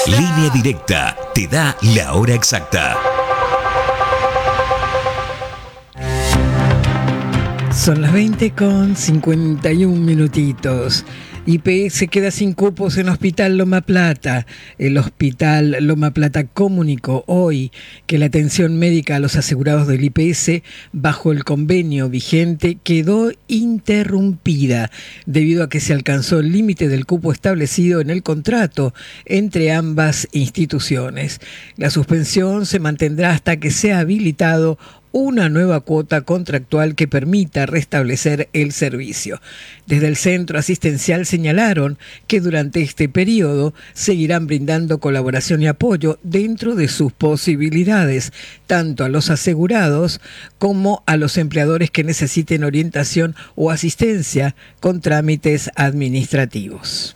Línea Directa te da la hora exacta. Son las 20:51. IPS queda sin cupos en Hospital Loma Plata. El Hospital Loma Plata comunicó hoy que la atención médica a los asegurados del IPS bajo el convenio vigente quedó interrumpida debido a que se alcanzó el límite del cupo establecido en el contrato entre ambas instituciones. La suspensión se mantendrá hasta que sea habilitado una nueva cuota contractual que permita restablecer el servicio. Desde el centro asistencial señalaron que durante este periodo seguirán brindando colaboración y apoyo dentro de sus posibilidades, tanto a los asegurados como a los empleadores que necesiten orientación o asistencia con trámites administrativos.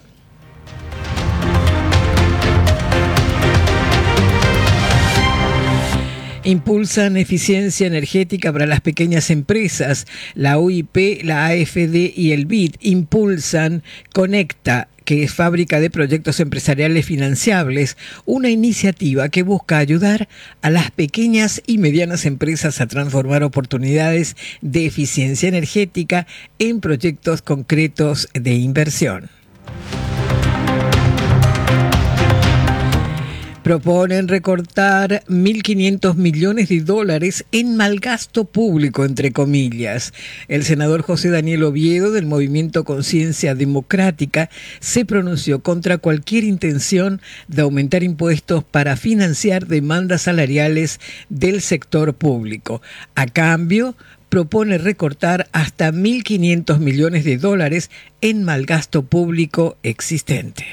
Impulsan eficiencia energética para las pequeñas empresas. La UIP, la AFD y el BID impulsan Conecta, que es Fábrica de Proyectos Empresariales Financiables, una iniciativa que busca ayudar a las pequeñas y medianas empresas a transformar oportunidades de eficiencia energética en proyectos concretos de inversión. Proponen recortar 1.500 millones de dólares en malgasto público, entre comillas. El senador José Daniel Oviedo, del Movimiento Conciencia Democrática, se pronunció contra cualquier intención de aumentar impuestos para financiar demandas salariales del sector público. A cambio, propone recortar hasta 1.500 millones de dólares en malgasto público existente.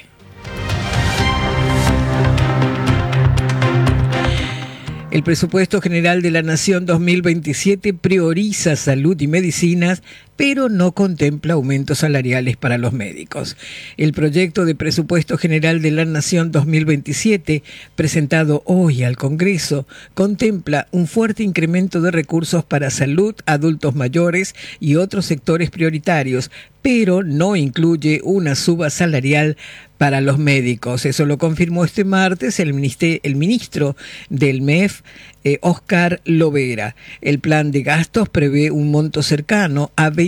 El presupuesto general de la Nación 2027 prioriza salud y medicinas, pero no contempla aumentos salariales para los médicos. El proyecto de presupuesto general de la Nación 2027, presentado hoy al Congreso, contempla un fuerte incremento de recursos para salud, adultos mayores y otros sectores prioritarios, pero no incluye una suba salarial para los médicos. Eso lo confirmó este martes el ministro del MEF, Óscar Lovera. El plan de gastos prevé un monto cercano a